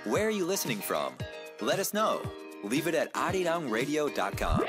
Where are you listening from? Let us know. Leave it at arirangradio.com.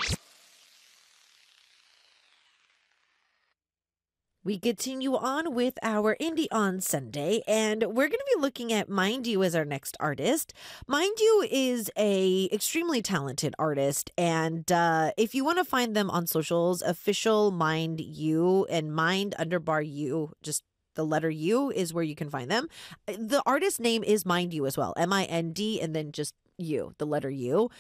We continue on with our Indie on Sunday, and we're going to be looking at Mind You as our next artist. Mind You is a extremely talented artist, and if you want to find them on socials, official Mind You and Mind _ You, just the letter U is where you can find them. The artist name is Mind You as well, Mind, and then just You, the letter U.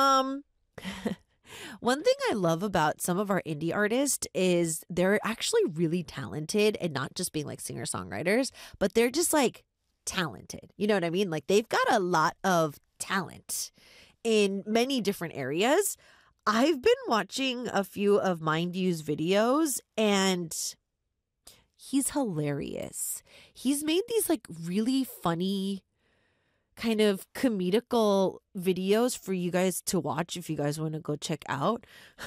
One thing I love about some of our indie artists is they're actually really talented and not just being like singer-songwriters, but they're just like talented. You know what I mean? Like they've got a lot of talent in many different areas. I've been watching a few of Mind You's videos and he's hilarious. He's made these like really funny kind of comedical videos for you guys to watch if you guys want to go check out.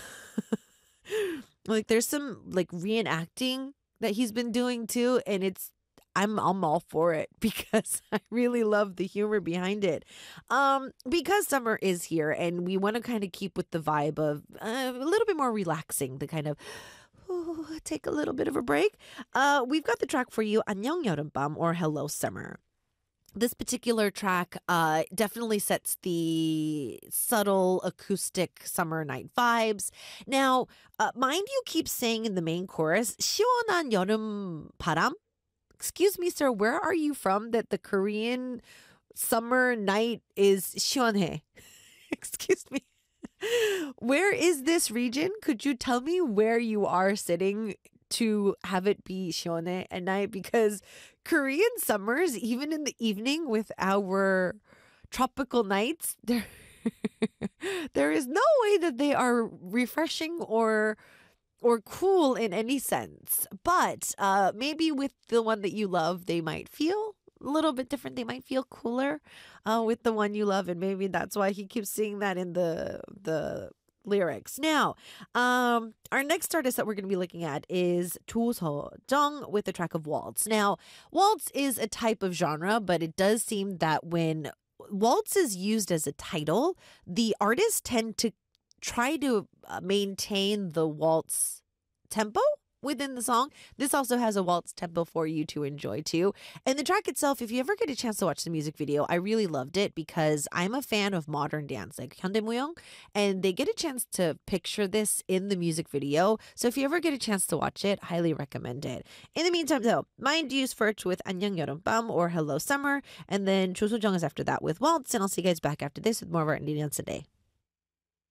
Like there's some like reenacting that he's been doing too, and I'm all for it because I really love the humor behind it. Because summer is here and we want to kind of keep with the vibe of a little bit more relaxing, the kind of take a little bit of a break. We've got the track for you, 안녕 여름밤, or Hello Summer. This particular track definitely sets the subtle acoustic summer night vibes. Now, Mind You keeps saying in the main chorus, 시원한 여름 바람? Excuse me, sir, where are you from that the Korean summer night is 시원해? Excuse me. Where is this region? Could you tell me where you are sitting to have it be 시원해 at night? Because Korean summers, even in the evening with our tropical nights, there is no way that they are refreshing or cool in any sense. But maybe with the one that you love, they might feel a little bit different. They might feel cooler with the one you love, and maybe that's why he keeps seeing that in the lyrics. Now, our next artist that we're going to be looking at is Do So-jung with the track of Waltz. Now, Waltz is a type of genre, but it does seem that when Waltz is used as a title, the artists tend to try to maintain the waltz tempo within the song. This also has a waltz tempo for you to enjoy too. And the track itself, if you ever get a chance to watch the music video, I really loved it because I'm a fan of modern dance, like 현대무용, and they get a chance to picture this in the music video. So if you ever get a chance to watch it, highly recommend it. In the meantime, though, Mind You's first with 안녕 여름밤, or Hello Summer, and then Jo So-jung is after that with Waltz, and I'll see you guys back after this with more of our Indie Dance today.